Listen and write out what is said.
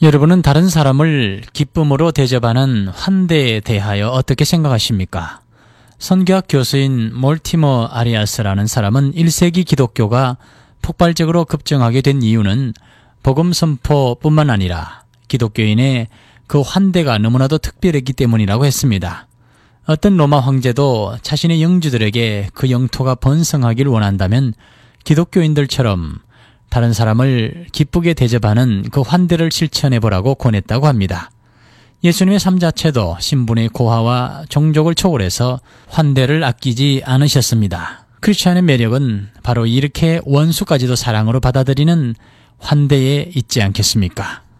여러분은 다른 사람을 기쁨으로 대접하는 환대에 대하여 어떻게 생각하십니까? 선교학 교수인 몰티머 아리아스라는 사람은 1세기 기독교가 폭발적으로 급증하게 된 이유는 복음 선포뿐만 아니라 기독교인의 그 환대가 너무나도 특별했기 때문이라고 했습니다. 어떤 로마 황제도 자신의 영주들에게 그 영토가 번성하길 원한다면 기독교인들처럼 다른 사람을 기쁘게 대접하는 그 환대를 실천해보라고 권했다고 합니다. 예수님의 삶 자체도 신분의 고하와 종족을 초월해서 환대를 아끼지 않으셨습니다. 크리스천의 매력은 바로 이렇게 원수까지도 사랑으로 받아들이는 환대에 있지 않겠습니까?